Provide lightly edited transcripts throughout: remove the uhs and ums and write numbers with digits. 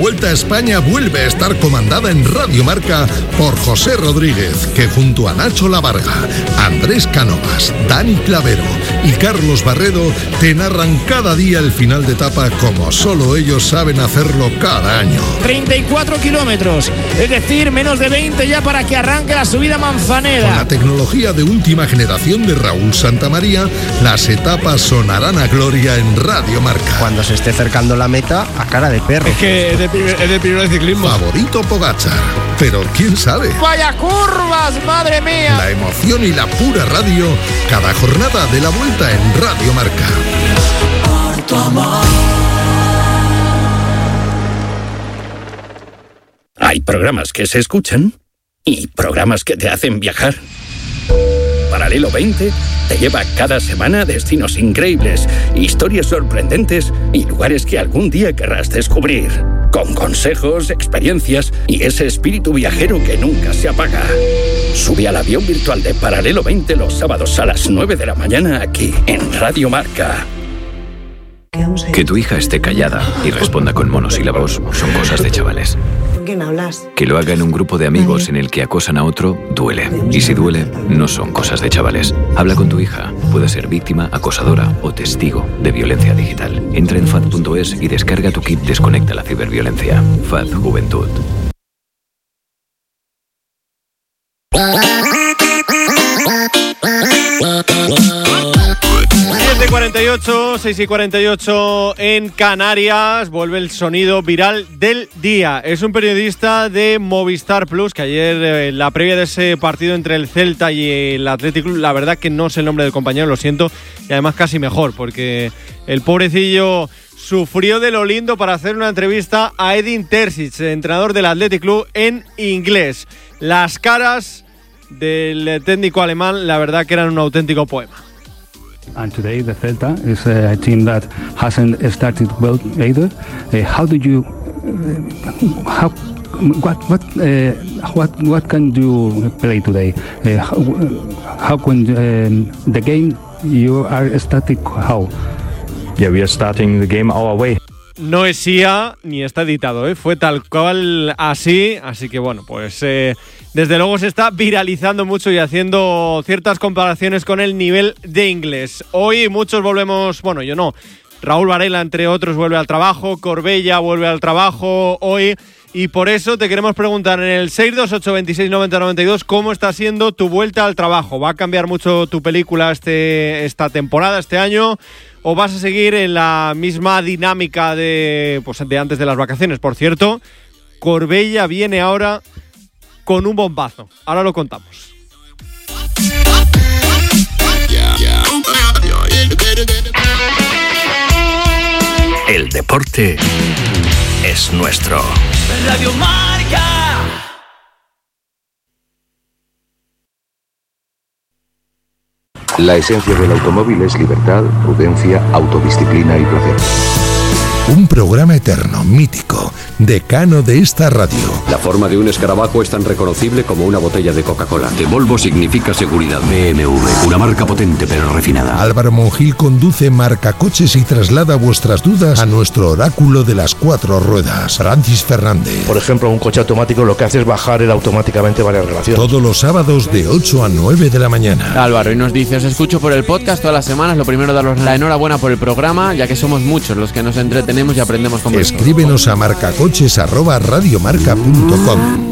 Vuelta a España vuelve a estar comandada en Radio Marca por José Rodríguez, que junto a Nacho Lavarga, Andrés Cánovas, Dani Clavero y Carlos Barredo te narran cada día el final de etapa como solo ellos saben hacerlo cada año. 34 kilómetros, es decir, menos de 20 ya para que arranque la subida Manzaneda. Con la tecnología de última generación de Raúl Santamaría, las etapas sonarán a gloria en Radio Marca. Cuando se esté acercando la meta, a cara de perro. Es que es de primero de ciclismo. Favorito Pogačar, pero quién sabe. ¡Vaya curvas, madre mía! La emoción y la pura radio, cada jornada de la Vuelta en Radio Marca. Por tu amor. Hay programas que se escuchan y programas que te hacen viajar. Paralelo 20 te lleva cada semana a destinos increíbles, historias sorprendentes y lugares que algún día querrás descubrir. Con consejos, experiencias y ese espíritu viajero que nunca se apaga. Sube al avión virtual de Paralelo 20 los sábados a las 9 de la mañana aquí en Radio Marca. Que tu hija esté callada y responda con monosílabos son cosas de chavales. ¿Con quién hablas? Que lo haga en un grupo de amigos en el que acosan a otro, duele. Y si duele, no son cosas de chavales. Habla con tu hija. Puede ser víctima, acosadora o testigo de violencia digital. Entra en FAD.es y descarga tu kit Desconecta la ciberviolencia. FAD Juventud. 6:48 en Canarias. Vuelve el sonido viral del día. Es un periodista de Movistar Plus que ayer, la previa de ese partido entre el Celta y el Athletic Club, la verdad que no sé el nombre del compañero, lo siento, y además casi mejor, porque el pobrecillo sufrió de lo lindo para hacer una entrevista a Edin Terzic, entrenador del Athletic Club, en inglés. Las caras del técnico alemán, la verdad que eran un auténtico poema. And today the Celta is a team that hasn't started well either. How do you what can you play today? How can the game you are starting how? Yeah, we are starting the game our way. No es IA ni está editado, fue tal cual así que bueno, pues desde luego se está viralizando mucho y haciendo ciertas comparaciones con el nivel de inglés. Hoy muchos volvemos, bueno, yo no, Raúl Varela entre otros vuelve al trabajo, Corbella vuelve al trabajo hoy, y por eso te queremos preguntar en el 628269092 cómo está siendo tu vuelta al trabajo. ¿Va a cambiar mucho tu película esta temporada, este año? ¿O vas a seguir en la misma dinámica de antes de las vacaciones? Por cierto, Corbella viene ahora con un bombazo. Ahora lo contamos. El deporte es nuestro. Radio Marca. La esencia del automóvil es libertad, prudencia, autodisciplina y placer. Un programa eterno, mítico, decano de esta radio. La forma de un escarabajo es tan reconocible como una botella de Coca-Cola. De Volvo significa seguridad. BMW, una marca potente pero refinada. Álvaro Monjil conduce Marcacoches y traslada vuestras dudas a nuestro oráculo de las cuatro ruedas, Francis Fernández. Por ejemplo, un coche automático lo que hace es bajar él automáticamente varias relaciones. Todos los sábados de 8 a 9 de la mañana. Álvaro, y nos dice, os escucho por el podcast todas las semanas. Lo primero, daros la enhorabuena por el programa, ya que somos muchos los que nos entretenemos y aprendemos con vosotros. Escríbenos a marcacoches@radiomarca.com.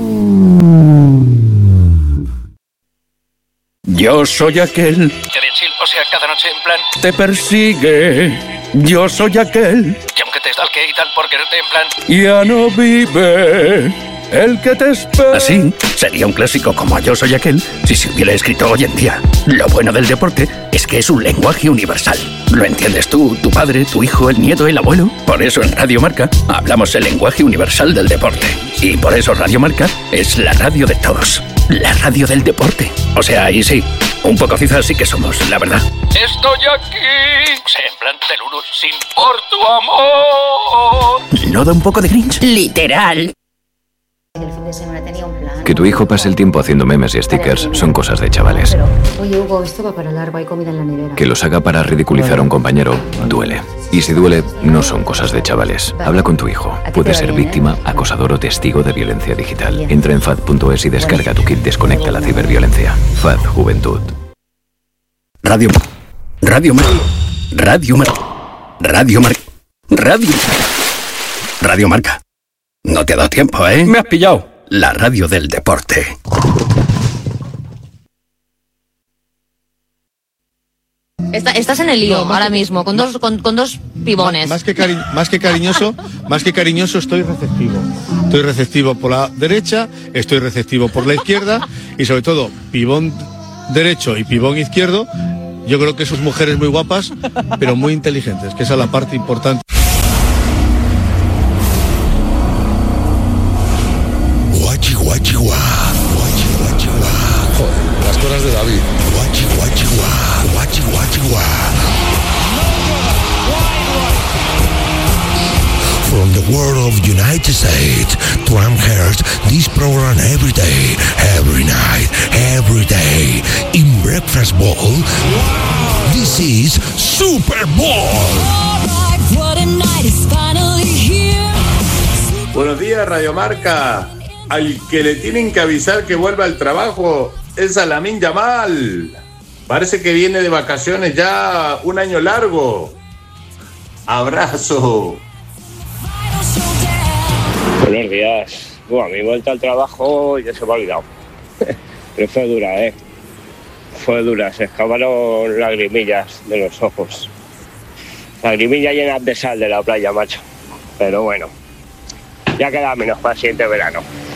Yo soy aquel que o sea, cada noche en plan te persigue. Yo soy aquel que aunque te stalke y tal por quererte en plan ya no vive. El que te espera. Así sería un clásico como Yo soy aquel si se hubiera escrito hoy en día. Lo bueno del deporte es que es un lenguaje universal. Lo entiendes tú, tu padre, tu hijo, el nieto, el abuelo. Por eso en Radio Marca hablamos el lenguaje universal del deporte. Y por eso Radio Marca es la radio de todos. La radio del deporte. O sea, ahí sí, un poco cizas sí que somos, la verdad. Estoy aquí. O sea, en plan del uno, sin por tu amor. ¿No da un poco de cringe? Literal. En el fin de de semana, tenía un plan. Que tu hijo pase el tiempo haciendo memes y stickers son cosas de chavales. Pero, oye, Hugo, esto va para largo, hay comida en la nevera. Que los haga para ridiculizar a un compañero duele. Y si duele, no son cosas de chavales. Habla con tu hijo. Puede ser víctima, acosador o testigo de violencia digital. Entra en FAD.es y descarga tu kit Desconecta la ciberviolencia. FAD Juventud. Radio Marca. No te ha dado tiempo, ¿eh? Me has pillado. La radio del deporte. Estás en el lío ahora mismo, con dos pibones. Más que cariñoso, estoy receptivo. Estoy receptivo por la derecha, estoy receptivo por la izquierda y sobre todo, pibón derecho y pibón izquierdo, yo creo que son mujeres muy guapas, pero muy inteligentes, que esa es la parte importante. Joder, las cosas de David. From the world of United States to Amherst, this program every day, every night, every day. In Breakfast Bowl, this is Super Bowl. Buenos días, Radio Marca. Al que le tienen que avisar que vuelva al trabajo es a Lamine Yamal. Parece que viene de vacaciones ya un año largo. Abrazo. Buenos días. Mi vuelta al trabajo ya se me ha olvidado. Pero fue dura, Fue dura. Se escaparon lagrimillas de los ojos. Lagrimillas llenas de sal de la playa, macho. Pero bueno, ya queda menos para el siguiente verano.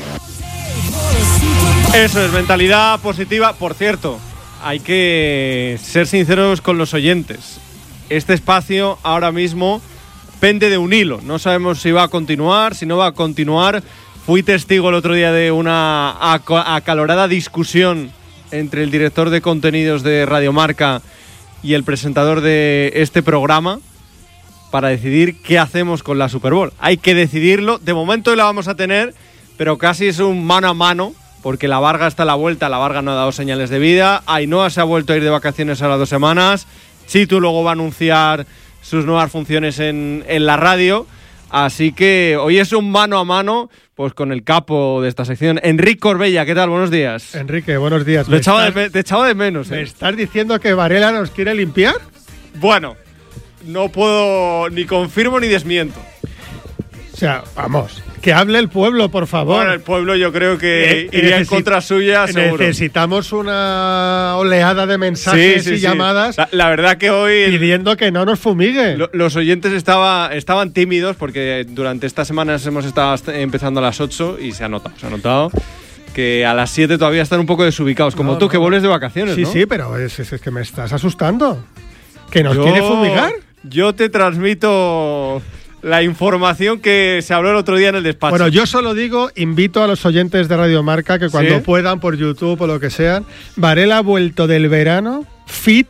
Eso es, mentalidad positiva. Por cierto, hay que ser sinceros con los oyentes. Este espacio ahora mismo pende de un hilo. No sabemos si va a continuar, si no va a continuar. Fui testigo el otro día de una acalorada discusión entre el director de contenidos de Radio Marca y el presentador de este programa para decidir qué hacemos con la Super Bowl. Hay que decidirlo. De momento la vamos a tener, pero casi es un mano a mano, porque la Varga está a la vuelta. La Varga no ha dado señales de vida. Ainhoa se ha vuelto a ir de vacaciones ahora 2 semanas. Chitu luego va a anunciar sus nuevas funciones en la radio. Así que hoy es un mano a mano pues con el capo de esta sección, Enrique Corbella. ¿Qué tal? Buenos días. Enrique, buenos días. Te echaba de menos. ¿Me estás diciendo que Varela nos quiere limpiar? Bueno, no puedo ni confirmo ni desmiento. O sea, vamos, que hable el pueblo, por favor. Bueno, el pueblo yo creo que iría en contra suya, seguro. Necesitamos una oleada de mensajes y llamadas. La verdad que hoy pidiendo que no nos fumigue. Los oyentes estaban tímidos porque durante estas semanas hemos estado empezando a las 8 y se ha notado que a las 7 todavía están un poco desubicados, como tú que vuelves de vacaciones, ¿no? Sí, pero es que me estás asustando. ¿Que nos quiere fumigar? Yo te transmito la información que se habló el otro día en el despacho. Bueno, yo solo digo, invito a los oyentes de Radio Marca que cuando puedan, por YouTube o lo que sean, Varela ha vuelto del verano fit.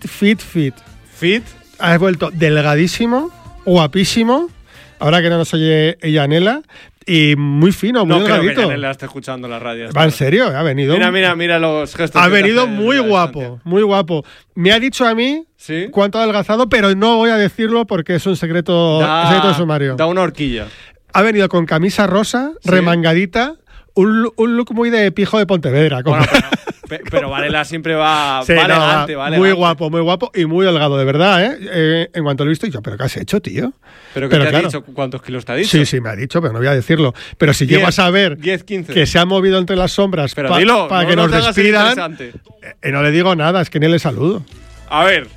¿Fit? Ha vuelto delgadísimo, guapísimo, ahora que no nos oye Yanela, y muy fino, muy delgadito. No creo que Yanela esté escuchando la radio. Va, en serio, ha venido. Mira los gestos. Ha venido muy guapo, muy guapo. Me ha dicho a mí cuánto ha adelgazado, pero no voy a decirlo porque es un secreto de sumario. Da una horquilla. Ha venido con camisa rosa, remangadita, un look muy de pijo de Pontevedra. Bueno, pero Varela siempre va elegante. Muy guapo y muy delgado, de verdad, en cuanto lo he visto, yo, ¿pero qué has hecho, tío? ¿Pero qué te ha dicho? ¿Cuántos kilos te ha dicho? Sí, me ha dicho, pero no voy a decirlo. Pero si llego a saber 10, 15. que se ha movido entre las sombras para que nos despidan, no le digo nada, es que ni le saludo. A ver,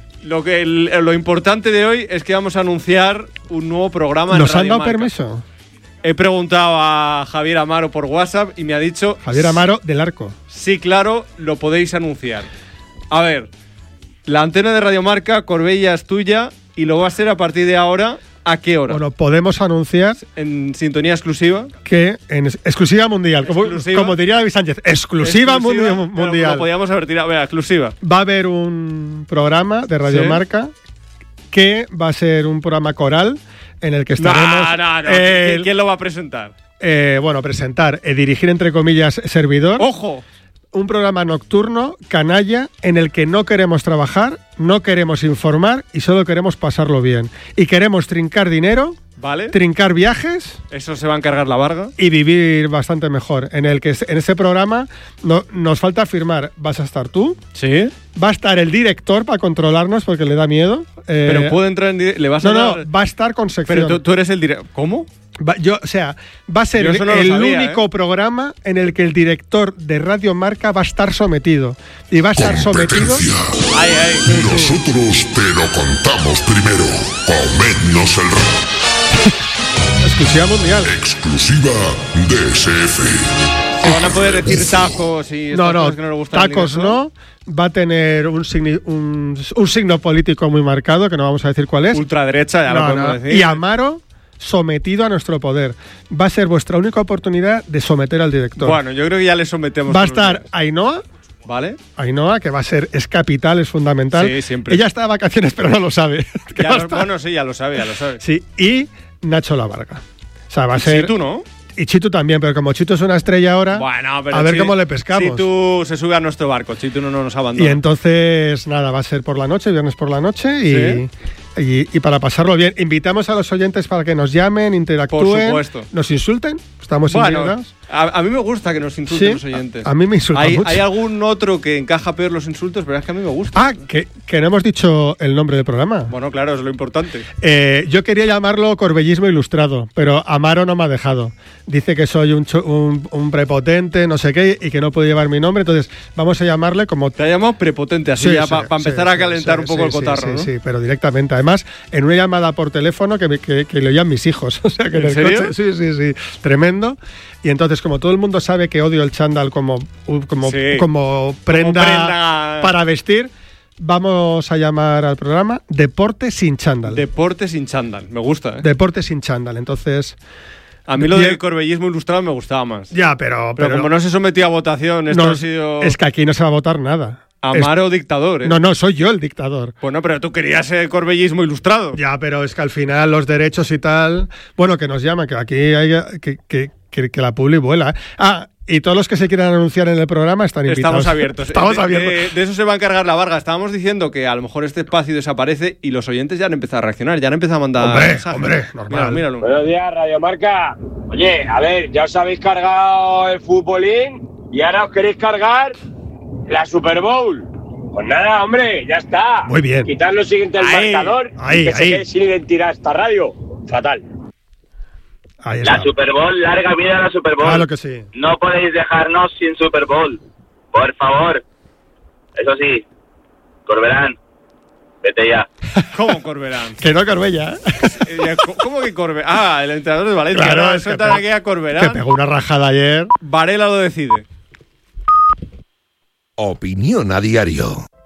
lo importante de hoy es que vamos a anunciar un nuevo programa en ¿Nos Radio han dado Marca. permiso? He preguntado a Javier Amaro por WhatsApp y me ha dicho... Javier Amaro del Arco. Sí, claro, lo podéis anunciar. A ver, la antena de Radio Marca, Corbella, es tuya y lo va a ser a partir de ahora. ¿A qué hora? Bueno, podemos anunciar... En sintonía exclusiva. Que en exclusiva mundial. Como diría David Sánchez, exclusiva mundial. Lo podíamos haber tirado. Vea, exclusiva. Va a haber un programa de Radio Marca que va a ser un programa coral en el que estaremos... ¿Quién lo va a presentar? presentar, dirigir entre comillas, servidor. ¡Ojo! Un programa nocturno, canalla, en el que no queremos trabajar, no queremos informar y solo queremos pasarlo bien. Y queremos trincar dinero, ¿vale? Trincar viajes. Eso se va a encargar la Varga. Y vivir bastante mejor. En ese programa nos falta firmar. ¿Vas a estar tú? Sí. Va a estar el director para controlarnos porque le da miedo. Pero puede entrar en directo. ¿Le vas a dar? No, va a estar con sección. Pero tú eres el director. ¿Cómo? Va a ser el único programa en el que el director de Radio Marca va a estar sometido. Y va a estar sometido. Nosotros te lo contamos primero. Comednos el rabo. Exclusiva mundial. Exclusiva DSF. Se van a poder decir tacos y estas cosas que no le gustan. Tacos no. Va a tener un signo político muy marcado, que no vamos a decir cuál es. Ultraderecha, ya lo podemos decir. Y Amaro sometido a nuestro poder. Va a ser vuestra única oportunidad de someter al director. Bueno, yo creo que ya le sometemos. Va a estar Ainhoa. ¿Vale? Ainhoa, que es capital, es fundamental. Sí, siempre. Ella está de vacaciones, pero no lo sabe. Sí, ya lo sabe. Sí, y Nacho Lavarga. O sea, va a ser... Chitu, ¿no? Y Chitu también, pero como Chitu es una estrella ahora, bueno, pero a ver cómo le pescamos. Chitu se sube a nuestro barco, Chitu no nos abandona. Y entonces, nada, va a ser por la noche, viernes por la noche, y para pasarlo bien. Invitamos a los oyentes para que nos llamen, interactúen, por supuesto, nos insulten. Estamos indignados. A mí me gusta que nos insulten los oyentes. A mí me insultan mucho. Hay algún otro que encaja peor los insultos, pero es que a mí me gusta. Que no hemos dicho el nombre del programa. Bueno, claro, es lo importante. Yo quería llamarlo Corbellismo Ilustrado, pero Amaro no me ha dejado. Dice que soy un prepotente, no sé qué, y que no puedo llevar mi nombre, entonces vamos a llamarle como... Te llamamos prepotente, así para empezar a calentar un poco el cotarro, ¿no? Sí, pero directamente. Además, en una llamada por teléfono que le oían mis hijos. O sea, que ¿En serio? Coche, sí. Tremendo. Y entonces, como todo el mundo sabe que odio el chándal como prenda para vestir, vamos a llamar al programa Deporte sin chándal. Deporte sin chándal, me gusta. Deporte sin chándal, entonces... A mí lo del corbellismo ilustrado me gustaba más. Ya, pero como no se sometía a votación, esto ha sido... Es que aquí no se va a votar nada. Amaro dictador, ¿eh? No, soy yo el dictador. Bueno, pero tú querías el corbellismo ilustrado. Ya, pero es que al final los derechos y tal... Bueno, que nos llaman, que aquí hay... Que la publi vuela. Y todos los que se quieran anunciar en el programa están invitados. Estamos abiertos. De eso se va a encargar la Varga. Estábamos diciendo que a lo mejor este espacio desaparece y los oyentes ya han empezado a reaccionar, ya han empezado a mandar... Hombre, normal. Míralo. Buenos días, Radio Marca. Oye, a ver, ya os habéis cargado el futbolín y ahora os queréis cargar la Super Bowl. Pues nada, hombre, ya está. Muy bien. Quitar lo siguiente del marcador y que se quede sin identidad esta radio. Fatal. La Super Bowl, larga vida a la Super Bowl. Claro que sí. No podéis dejarnos sin Super Bowl. Por favor. Eso sí, Corberán, vete ya. ¿Cómo Corberán? Que no Corbella, ¿Cómo que Corberán? El entrenador de Valencia. Claro, es que aquí a Corberán. Que pegó una rajada ayer. Varela lo decide. Opinión a diario.